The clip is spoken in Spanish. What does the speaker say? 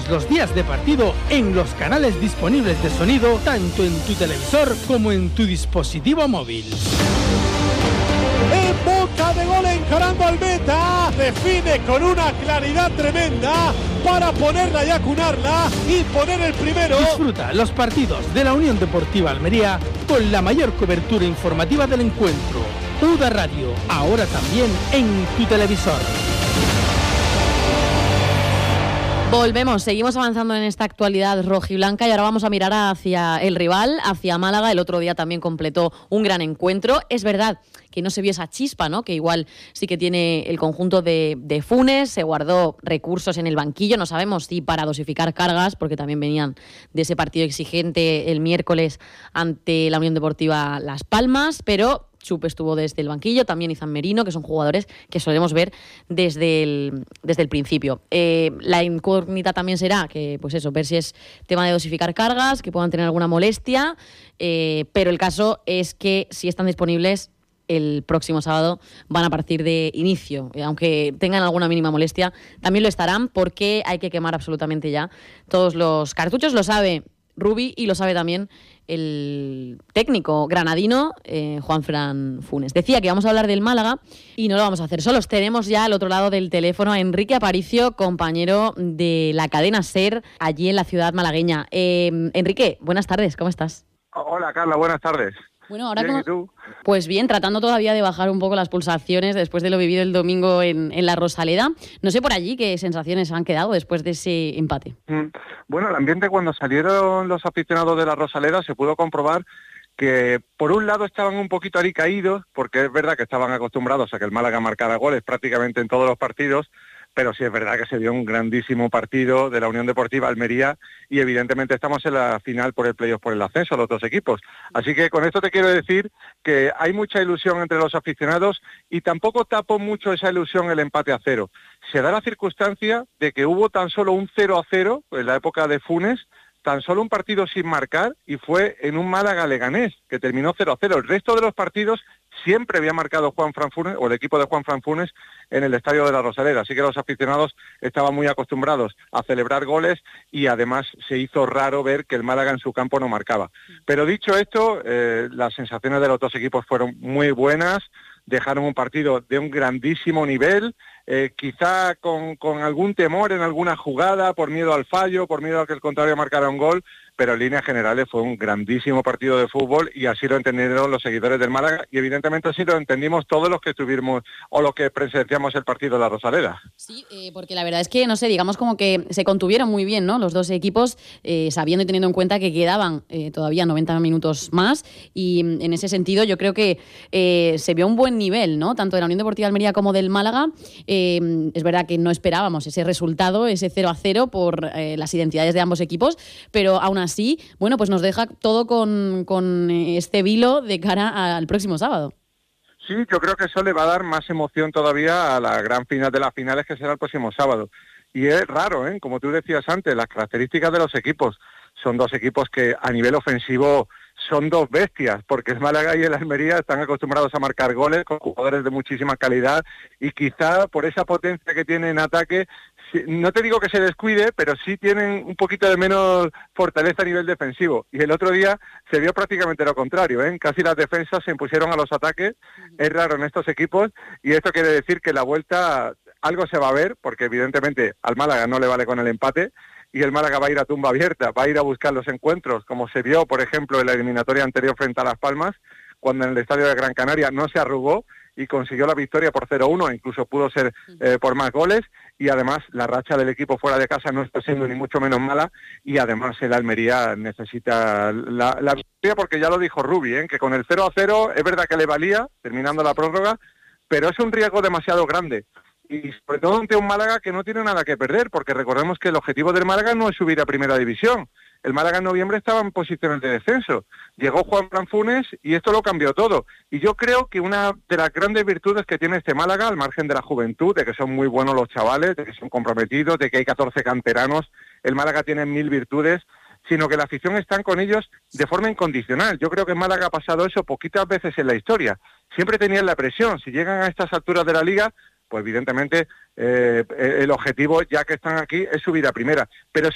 todos los días de partido en los canales disponibles de sonido, tanto en tu televisor como en tu dispositivo móvil. En boca de gol, encarando al meta, define con una claridad tremenda para ponerla y acunarla y poner el primero. Disfruta los partidos de la Unión Deportiva Almería con la mayor cobertura informativa del encuentro. UDA Radio, ahora también en tu televisor. Volvemos, seguimos avanzando en esta actualidad rojiblanca y ahora vamos a mirar hacia el rival, hacia Málaga. El otro día también completó un gran encuentro. Es verdad que no se vio esa chispa, ¿no?, que igual sí que tiene el conjunto de Funes. Se guardó recursos en el banquillo, no sabemos si para dosificar cargas, porque también venían de ese partido exigente el miércoles ante la Unión Deportiva Las Palmas, pero Chup estuvo desde el banquillo, también Izan Merino, que son jugadores que solemos ver desde el principio. La incógnita también será que, pues eso, ver si es tema de dosificar cargas, que puedan tener alguna molestia, pero el caso es que si están disponibles el próximo sábado van a partir de inicio, aunque tengan alguna mínima molestia, también lo estarán porque hay que quemar absolutamente ya todos los cartuchos. Lo sabe Rubi y lo sabe también el técnico granadino, Juanfran Funes. Decía que vamos a hablar del Málaga y no lo vamos a hacer solos. Tenemos ya al otro lado del teléfono a Enrique Aparicio, compañero de la cadena SER allí en la ciudad malagueña. Enrique, buenas tardes, ¿cómo estás? Hola Carla, buenas tardes. Bueno, ahora bien, ¿y tú? Pues bien, tratando todavía de bajar un poco las pulsaciones después de lo vivido el domingo en la Rosaleda. No sé por allí qué sensaciones han quedado después de ese empate. Bueno, el ambiente cuando salieron los aficionados de la Rosaleda se pudo comprobar que por un lado estaban un poquito alicaídos, porque es verdad que estaban acostumbrados a que el Málaga marcara goles prácticamente en todos los partidos, pero sí es verdad que se dio un grandísimo partido de la Unión Deportiva Almería y evidentemente estamos en la final por el playoff, por el ascenso a los dos equipos. Así que con esto te quiero decir que hay mucha ilusión entre los aficionados y tampoco tapó mucho esa ilusión el empate a 0. Se da la circunstancia de que hubo tan solo un 0-0 en la época de Funes, tan solo un partido sin marcar y fue en un Málaga-Leganés, que terminó 0-0. El resto de los partidos siempre había marcado Juanfran Funes, o el equipo de Juanfran Funes, en el estadio de la Rosaleda. Así que los aficionados estaban muy acostumbrados a celebrar goles y además se hizo raro ver que el Málaga en su campo no marcaba. Pero dicho esto, las sensaciones de los dos equipos fueron muy buenas, dejaron un partido de un grandísimo nivel, quizá con algún temor en alguna jugada, por miedo al fallo, por miedo a que el contrario marcara un gol, pero en líneas generales fue un grandísimo partido de fútbol y así lo entendieron los seguidores del Málaga y evidentemente así lo entendimos todos los que estuvimos o los que presenciamos el partido de la Rosaleda. Sí, porque la verdad es que, no sé, digamos como que se contuvieron muy bien, ¿no?, los dos equipos, sabiendo y teniendo en cuenta que quedaban todavía 90 minutos más y en ese sentido yo creo que se vio un buen nivel, ¿no?, tanto de la Unión Deportiva Almería como del Málaga. Es verdad que no esperábamos ese resultado, ese 0-0 por las identidades de ambos equipos, pero aún así, bueno, pues nos deja todo con este vilo de cara al próximo sábado. Sí, yo creo que eso le va a dar más emoción todavía a la gran final de las finales que será el próximo sábado. Y es raro, como tú decías antes, las características de los equipos. Son dos equipos que a nivel ofensivo son dos bestias, porque el Málaga y el Almería están acostumbrados a marcar goles con jugadores de muchísima calidad y quizá por esa potencia que tienen en ataque, no te digo que se descuide, pero sí tienen un poquito de menos fortaleza a nivel defensivo. Y el otro día se vio prácticamente lo contrario, casi las defensas se impusieron a los ataques. Es raro en estos equipos y esto quiere decir que la vuelta algo se va a ver, porque evidentemente al Málaga no le vale con el empate y el Málaga va a ir a tumba abierta, va a ir a buscar los encuentros, como se vio, por ejemplo, en la eliminatoria anterior frente a Las Palmas, cuando en el estadio de Gran Canaria no se arrugó y consiguió la victoria por 0-1, incluso pudo ser por más goles, y además la racha del equipo fuera de casa no está siendo ni mucho menos mala, y además el Almería necesita la victoria, porque ya lo dijo Rubi, que con el 0-0 es verdad que le valía, terminando la prórroga, pero es un riesgo demasiado grande. Y sobre todo ante un Málaga que no tiene nada que perder, porque recordemos que el objetivo del Málaga no es subir a Primera División. El Málaga en noviembre estaba en posiciones de descenso. Llegó Juanfran Funes y esto lo cambió todo. Y yo creo que una de las grandes virtudes que tiene este Málaga, al margen de la juventud, de que son muy buenos los chavales, de que son comprometidos, de que hay 14 canteranos, el Málaga tiene 1000 virtudes, sino que la afición está con ellos de forma incondicional. Yo creo que Málaga ha pasado eso poquitas veces en la historia. Siempre tenían la presión. Si llegan a estas alturas de la Liga, pues evidentemente el objetivo, ya que están aquí, es subir a primera. Pero